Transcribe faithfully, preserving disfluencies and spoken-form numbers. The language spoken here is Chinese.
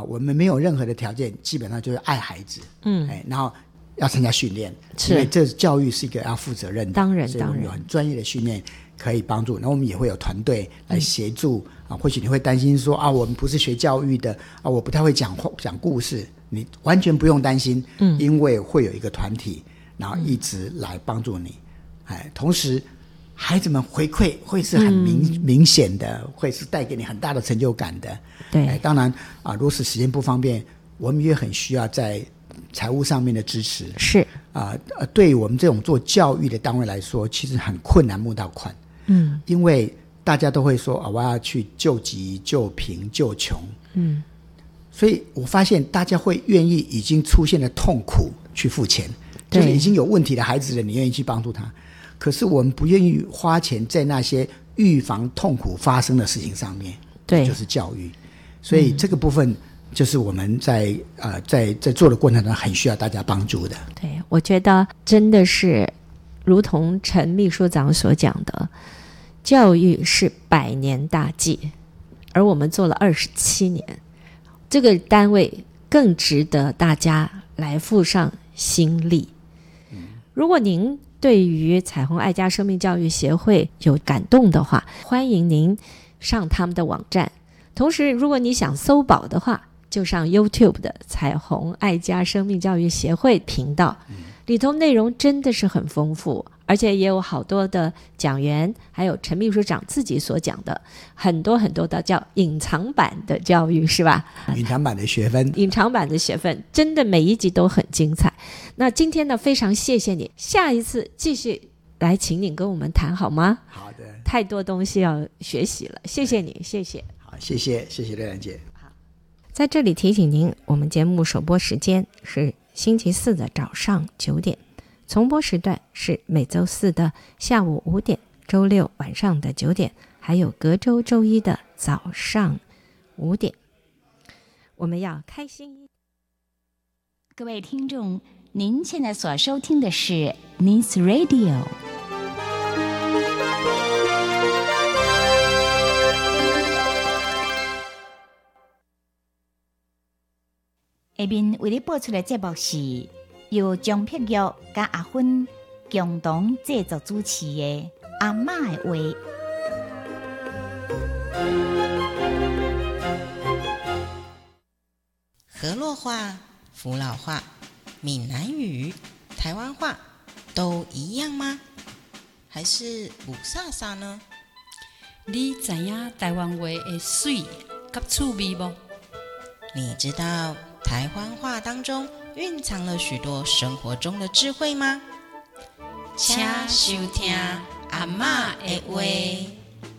啊，我们没有任何的条件，基本上就是爱孩子，嗯，哎，然后要参加训练，因为这教育是一个要负责任的， 当然， 所以我们有很专业的训练可以帮助。然后我们也会有团队来协助、嗯、啊。或许你会担心说啊，我们不是学教育的啊，我不太会讲讲故事，你完全不用担心，嗯，因为会有一个团体，然后一直来帮助你，哎，同时。孩子们回馈会是很 明,、嗯、明显的，会是带给你很大的成就感的。 对， 哎、当然啊，如果是时间不方便，我们也很需要在财务上面的支持。 是啊，对于我们这种做教育的单位来说，其实很困难摸到款。嗯，因为大家都会说啊，我要去救急、救贫、救穷。嗯，所以我发现大家会愿意已经出现了痛苦去付钱，就是已经有问题的孩子了，你愿意去帮助他。可是我们不愿意花钱在那些预防痛苦发生的事情上面， 对， 就是教育。所以这个部分就是我们在、嗯、呃在在做的过程中很需要大家帮助的。 对，我觉得真的是如同陈秘书长所讲的，教育是百年大计，而我们做了二十七年，这个单位更值得大家来付上心力。嗯、如果您对于彩虹爱家生命教育协会有感动的话，欢迎您上他们的网站。同时如果你想搜宝的话，就上 YouTube 的彩虹爱家生命教育协会频道，里头内容真的是很丰富，而且也有好多的讲员，还有陈秘书长自己所讲的很多很多的叫隐藏版的教育，是吧？ 隐藏版的学分， 隐藏版的学分，真的每一集都很精彩。那今天呢，非常谢谢你，下一次继续来请你跟我们谈好吗？ 好的， 太多东西要学习了，谢谢你，谢谢。 好，谢谢，谢谢乐兰姐。 好，在这里提醒您，我们节目首播时间是星期四的早上九点，重播时段是每周四的下午五点，周六晚上的九点，还有隔周周一的早上五点。我们要开心。 各位听众，您现在所收听的是 Nice Radio。下面为你播出的节目是由江碧玉跟阿芬共同制作主持的《阿嬷的话》。 河洛话、福佬话、闽南语、台湾话都一样吗？还是不啥啥呢？ 你知影台湾话的水跟趣味不？ 你知道台湾话当中蕴藏了许多生活中的智慧吗？请收听阿嬷的话。